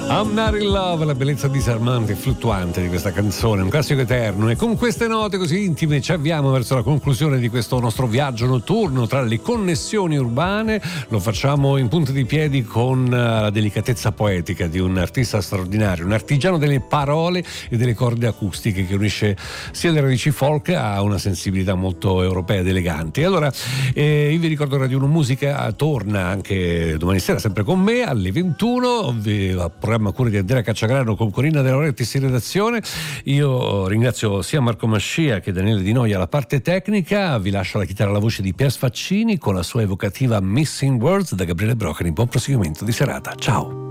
I'm Not in Love, la bellezza disarmante e fluttuante di questa canzone, un classico eterno. E con queste note così intime ci avviamo verso la conclusione di questo nostro viaggio notturno tra le connessioni urbane. Lo facciamo in punta di piedi con la delicatezza poetica di un artista straordinario, un artigiano delle parole e delle corde acustiche, che unisce sia le radici folk a una sensibilità molto europea ed elegante. E allora io vi ricordo Radio 1 Musica torna anche domani sera, sempre con me alle 21, programma a cura di Andrea Cacciagrano con Corina De Laurentiis in redazione. Io ringrazio sia Marco Mascia che Daniele Di Noia alla parte tecnica. Vi lascio la chitarra alla voce di Pier Sfaccini con la sua evocativa Missing Words da Gabriele Broccoli. Buon proseguimento di serata, ciao.